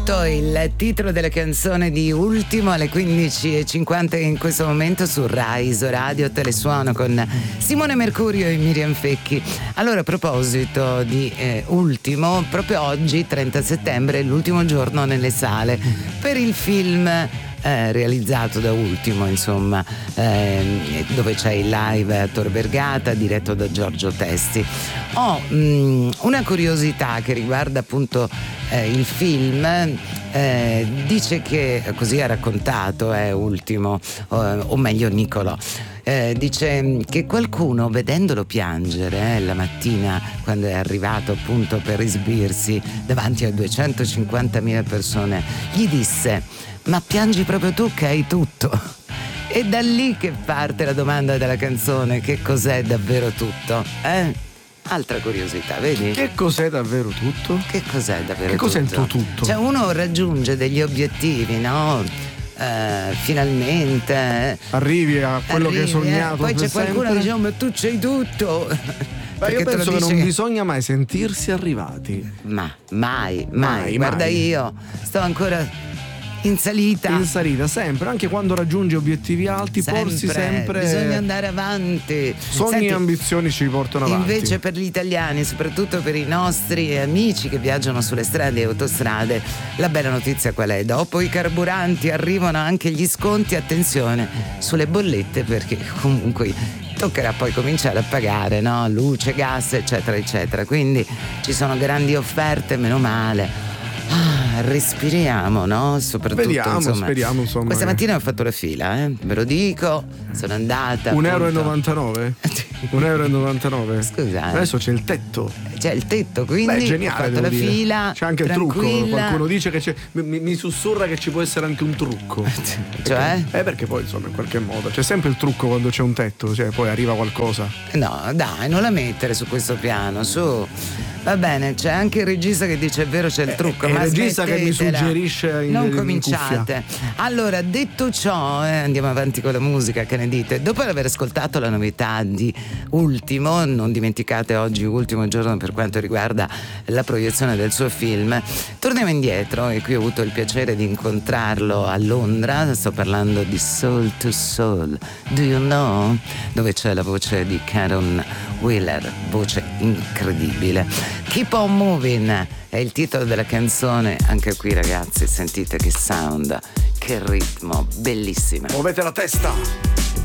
Tutto, il titolo della canzone di Ultimo alle 15:50 in questo momento su Rai Isoradio Telesuono con Simone Mercurio e Miriam Fecchi. Allora, a proposito di Ultimo, proprio oggi 30 settembre è l'ultimo giorno nelle sale per il film realizzato da Ultimo, insomma, dove c'è il live a Tor Vergata diretto da Giorgio Testi. Ho una curiosità che riguarda appunto il film. Dice che, così ha raccontato Ultimo, o meglio Nicolò, dice che qualcuno, vedendolo piangere la mattina quando è arrivato appunto per esibirsi davanti a 250.000 persone, gli disse: ma piangi proprio tu che hai tutto? E da lì che parte la domanda della canzone: che cos'è davvero tutto? Altra curiosità, vedi? Che cos'è davvero tutto? Che cos'è davvero tutto? Che cos'è il tuo tutto? Cioè, uno raggiunge degli obiettivi, no? Finalmente arrivi a quello che hai sognato. Poi c'è qualcuno che dice: oh, ma tu c'hai tutto. Beh, io penso che non bisogna mai sentirsi arrivati. Ma mai. Guarda, io sto ancora in salita, sempre, anche quando raggiungi obiettivi alti, porsi sempre. Bisogna andare avanti. Sogni e ambizioni ci portano avanti. Invece, per gli italiani, soprattutto per i nostri amici che viaggiano sulle strade e autostrade, la bella notizia qual è? Dopo i carburanti arrivano anche gli sconti, attenzione, sulle bollette, perché comunque toccherà poi cominciare a pagare, no? Luce, gas, eccetera eccetera. Quindi ci sono grandi offerte, meno male. Respiriamo, no? Soprattutto, speriamo, insomma. Questa mattina ho fatto la fila, ve lo dico, sono andata. €1,99? €1,99? Scusa. Adesso c'è il tetto. C'è il tetto, quindi beh, geniale, ho fatto la fila. C'è anche il trucco. Qualcuno dice che c'è. Mi sussurra che ci può essere anche un trucco. Cioè? Perché poi, insomma, in qualche modo c'è sempre il trucco quando c'è un tetto, cioè poi arriva qualcosa. No, dai, non la mettere su questo piano, su. Va bene, c'è anche il regista che dice: è vero, c'è il trucco, ma il regista che mi suggerisce non cominciate. Allora, detto ciò, andiamo avanti con la musica, che ne dite? Dopo aver ascoltato la novità di Ultimo, non dimenticate oggi ultimo giorno per quanto riguarda la proiezione del suo film, torniamo indietro, e qui ho avuto il piacere di incontrarlo a Londra. Sto parlando di Soul to Soul, Do You Know? Dove c'è la voce di Karen Wheeler, voce incredibile. Keep on Moving è il titolo della canzone. Anche qui, ragazzi, sentite che sound, che ritmo, bellissima. Muovete la testa.